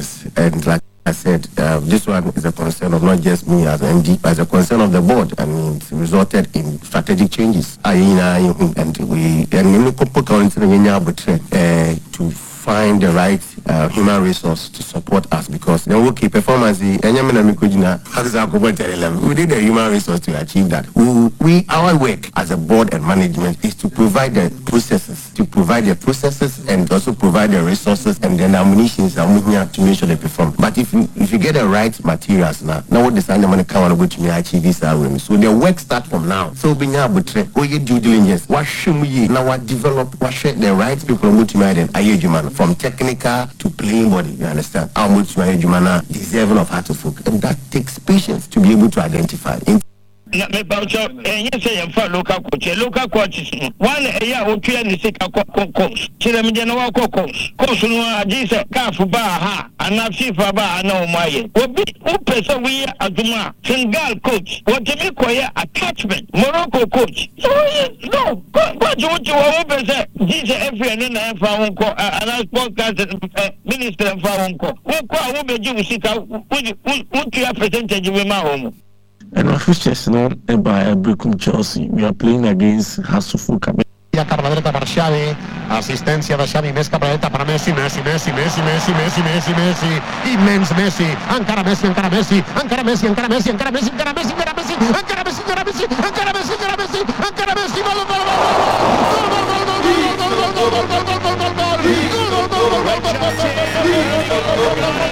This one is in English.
Yes, and like I said, this one is a concern of not just me as an MD, but it's a concern of the board. I mean, it resulted in strategic changes. And we to find the right human resource to support us, because then we'll keep performance. We did the human resource to achieve that. Our work as a board and management is to provide the processes, and also provide the resources and the ammunition to make sure they perform. But if you get the right materials now what design the money come go to achieve this. So the work start from now. So being able to due diligence, what should we now develop, what should the right people from technical to playing body, you understand? How much deserving of heart to folk. And that takes patience to be able to identify. Na me baucho say yemfa local coach one eya otwa ni sika coach kire me je na wa coach no agise kafu ba ha ana fifa ba ana o maye obi o pese we aduma single coach what me koye attachment Morocco coach so no coach o pese gise every na fa won ko ana podcast minister fa won ko wo beji usika wo tua percentage we ma homo. And our futures now by Brecum Chelsea. We are playing against Hasufu Kabe. Ja per la dreta per Xavi, assistència de Xavi, més cap a la dreta per Messi, immens Messi, encara Messi, gol,